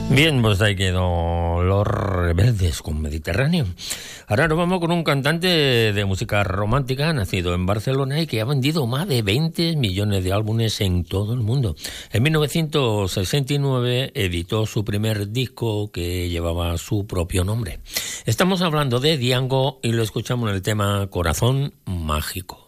Bien, pues ahí quedó Los Rebeldes con Mediterráneo. Ahora nos vamos con un cantante de música romántica nacido en Barcelona y que ha vendido más de 20 millones de álbumes en todo el mundo. En 1969 editó su primer disco que llevaba su propio nombre. Estamos hablando de Diango y lo escuchamos en el tema Corazón Mágico.